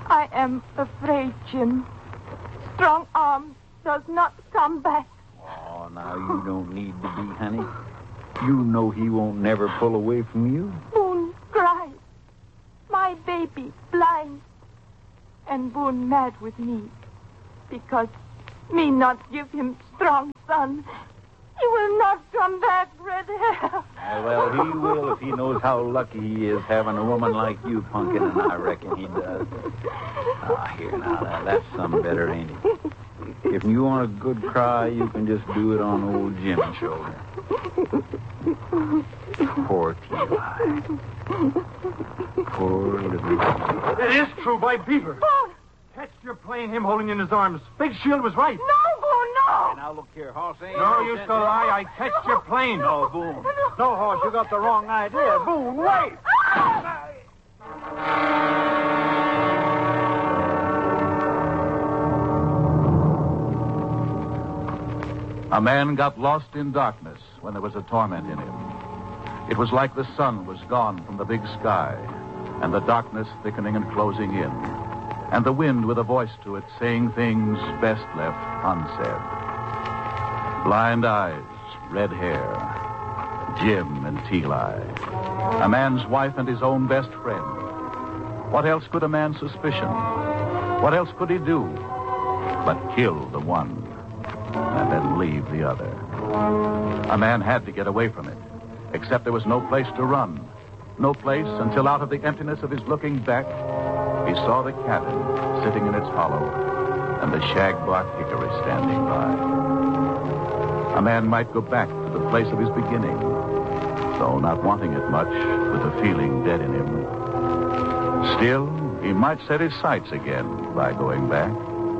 I am afraid, Jim. Strong Arm does not come back. Oh, now you don't need to be, honey. You know he won't never pull away from you. Boone cries. My baby blind. And Boone mad with me. Because me not give him strong son. He will not come back, Red Hair. Well, he will if he knows how lucky he is having a woman like you, Pumpkin, and I reckon he does. Ah, here now, that's some better, ain't it? If you want a good cry, you can just do it on old Jim's shoulder. Poor T.I. Poor little... It is true, by Beaver. Boone! Catch your plane, him holding you in his arms. Big Shield was right. No, Boone, no! Hey, now, look here, Hoss. Ain't No use to lie. I catched your plane. No, Boone. No, Hoss, you got the wrong idea. Boone, wait. A man got lost in darkness when there was a torment in him. It was like the sun was gone from the big sky, and the darkness thickening and closing in, and the wind with a voice to it saying things best left unsaid. Blind eyes, red hair, Jim and T.I. A man's wife and his own best friend. What else could a man suspicion? What else could he do but kill the one and then leave the other? A man had to get away from it, except there was no place to run. No place until out of the emptiness of his looking back, he saw the cabin sitting in its hollow and the shagbark hickory standing by. A man might go back to the place of his beginning, though not wanting it much, with the feeling dead in him. Still, he might set his sights again by going back.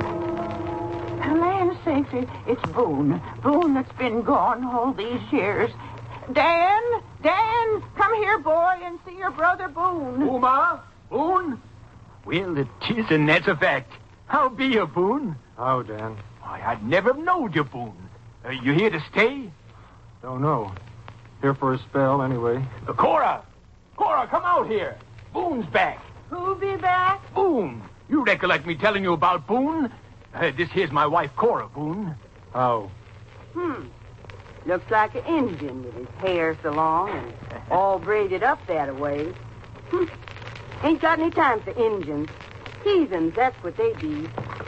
Land sakes, it's Boone. Boone that's been gone all these years. Dan, come here, boy, and see your brother Boone. Uma? Boone? Well, it is, and that's a fact. How be you, Boone? How, Dan? I'd never knowed you, Boone. You here to stay? Don't know. Here for a spell, anyway. Cora, come out here. Boone's back. Who'll be back? Boone. You recollect me telling you about Boone? This here's my wife, Cora, Boone. How? Looks like an Indian with his hair so long and all braided up that way. Ain't got any time for Indians. Heathens, that's what they be.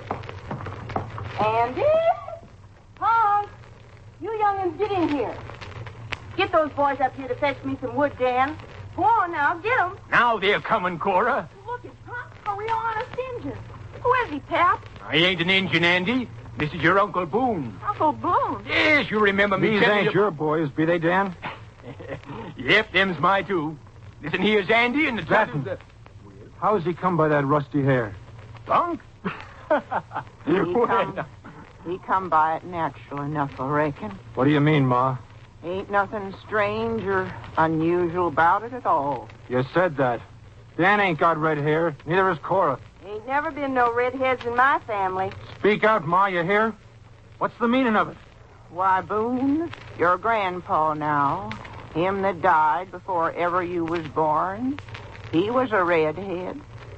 Andy? Punk! You young'uns, get in here. Get those boys up here to fetch me some wood, Dan. Go on now, get 'em. Now they're coming, Cora. Look, it's Punk, a real honest Indian. Who is he, Pap? I ain't an Indian, Andy. This is your Uncle Boone. Uncle Boone? Yes, you remember me These telling ain't you... your boys, be they, Dan? Yep, them's my two. Listen, here's Andy and the Latin. How's he come by that rusty hair? Punk? He come by it natural enough, I reckon. What do you mean, Ma? Ain't nothing strange or unusual about it at all. You said that. Dan ain't got red hair. Neither has Cora. Ain't never been no redheads in my family. Speak out, Ma, you hear? What's the meaning of it? Why, Boone, your grandpa now, him that died before ever you was born, he was a redhead.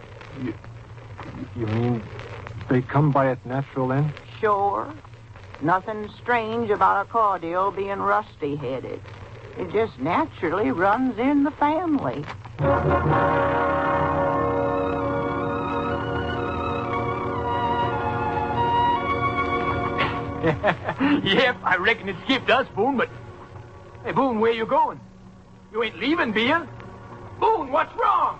You mean they come by it natural then? Sure. Nothing strange about a Caudill being rusty-headed. It just naturally runs in the family. Yep, I reckon it skipped us, Boone, but... Hey, Boone, where you going? You ain't leaving, be you? Boone, what's wrong?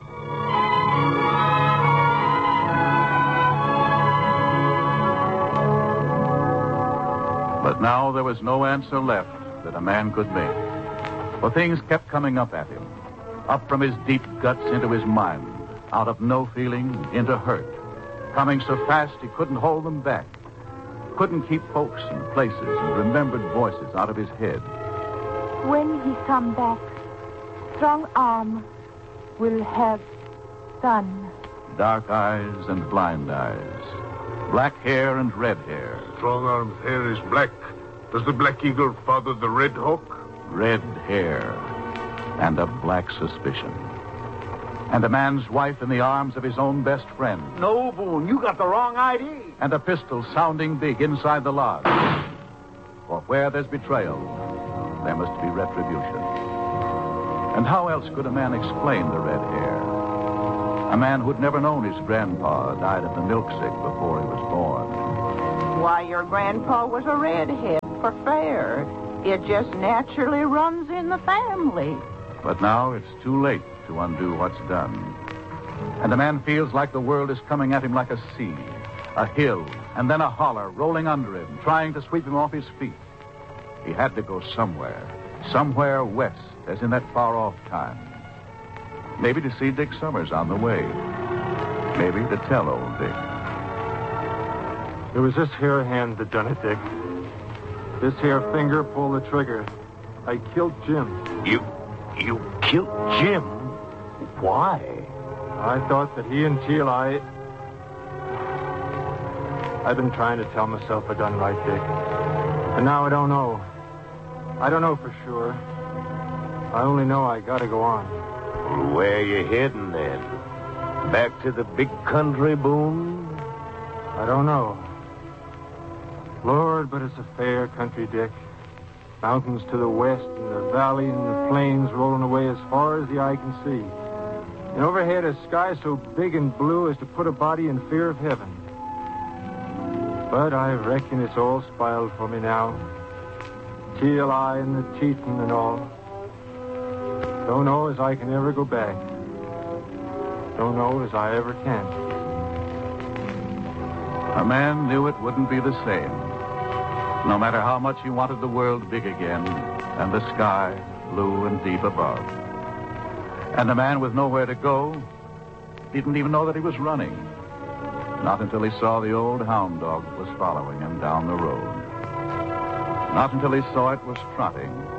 But now there was no answer left that a man could make. For things kept coming up at him. Up from his deep guts into his mind. Out of no feeling into hurt. Coming so fast he couldn't hold them back. Couldn't keep folks and places and remembered voices out of his head. When he come back, Strong Arm will have son. Dark eyes and blind eyes. Black hair and red hair. Strong Arm's hair is black. Does the Black Eagle father the Red Hawk? Red hair and a black suspicion. And a man's wife in the arms of his own best friend. No, Boone, you got the wrong ID. And a pistol sounding big inside the lodge. For where there's betrayal, there must be retribution. And how else could a man explain the red hair? A man who'd never known his grandpa died of the milksick before he was born. Why, your grandpa was a redhead for fair. It just naturally runs in the family. But now it's too late to undo what's done. And a man feels like the world is coming at him like a sea, a hill, and then a holler rolling under him, trying to sweep him off his feet. He had to go somewhere west, as in that far-off time. Maybe to see Dick Summers on the way. Maybe to tell old Dick. It was this here hand that done it, Dick. This here finger pulled the trigger. I killed Jim. You killed Jim? Why? I thought that he and Teal, I've been trying to tell myself I done right, Dick. And now I don't know. I don't know for sure. I only know I gotta go on. Well, where you heading then? Back to the big country, Boone? I don't know. Lord, but it's a fair country, Dick. Mountains to the west and the valley and the plains rolling away as far as the eye can see. And overhead a sky so big and blue as to put a body in fear of heaven. But I reckon it's all spoiled for me now. Teal eye and the teething and all. Don't know as I can ever go back. Don't know as I ever can. A man knew it wouldn't be the same. No matter how much he wanted the world big again, and the sky blue and deep above. And a man with nowhere to go didn't even know that he was running. Not until he saw the old hound dog was following him down the road. Not until he saw it was trotting